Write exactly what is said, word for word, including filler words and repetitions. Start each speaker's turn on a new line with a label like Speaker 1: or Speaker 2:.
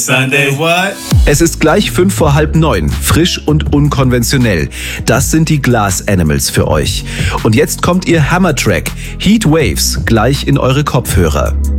Speaker 1: Sunday what?
Speaker 2: Es ist gleich fünf vor halb neun, frisch und unkonventionell. Das sind die Glass Animals für euch. Und jetzt kommt ihr Hammer-Track, Heat Waves, gleich in eure Kopfhörer.